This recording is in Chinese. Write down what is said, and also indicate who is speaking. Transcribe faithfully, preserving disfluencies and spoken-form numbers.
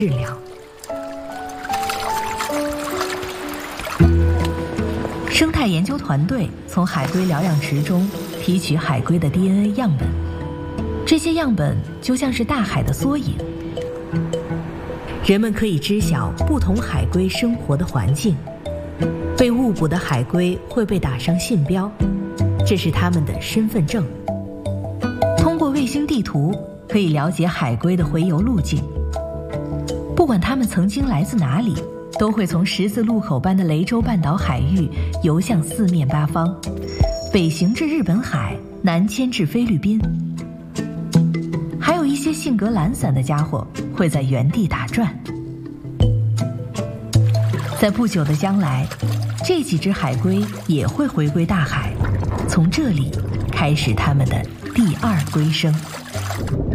Speaker 1: 治疗。生态研究团队从海龟疗养池中提取海龟的 D N A 样本，这些样本就像是大海的缩影。人们可以知晓不同海龟生活的环境。被误捕的海龟会被打上信标，这是它们的身份证。通过卫星地图可以了解海龟的洄游路径。不管它们曾经来自哪里，都会从十字路口般的雷州半岛海域游向四面八方，北行至日本海，南迁至菲律宾。还有一些性格懒散的家伙会在原地打转。在不久的将来，这几只海龟也会回归大海，从这里开始它们的第二归生。